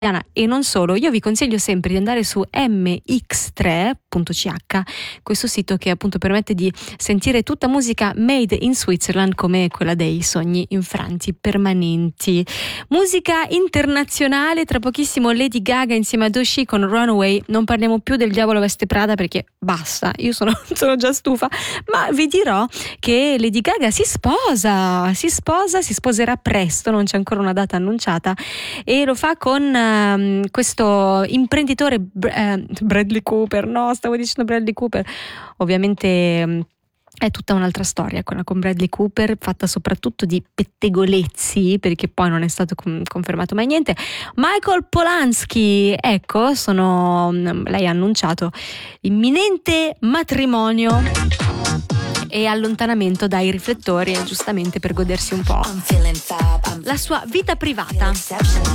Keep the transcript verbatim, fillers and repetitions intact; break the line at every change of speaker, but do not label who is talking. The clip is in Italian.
e non solo. Io vi consiglio sempre di andare su m x tre punto c h, questo sito che appunto permette di sentire tutta musica made in Switzerland, come quella dei Sogni Infranti Permanenti. Musica internazionale, tra pochissimo Lady Gaga insieme a Doechii con Runaway. Non parliamo più del Diavolo Veste Prada perché basta, io sono, sono già stufa, ma vi dirò che Lady Gaga si sposa, si sposa, si sposerà presto, non c'è ancora una data annunciata, e lo fa con um, questo imprenditore uh, Bradley Cooper, no, stavo dicendo Bradley Cooper, ovviamente um, è tutta un'altra storia quella con Bradley Cooper, fatta soprattutto di pettegolezzi, perché poi non è stato com- confermato mai niente. Michael Polanski, ecco, sono, lei ha annunciato imminente matrimonio e allontanamento dai riflettori, giustamente per godersi un po' la sua vita privata.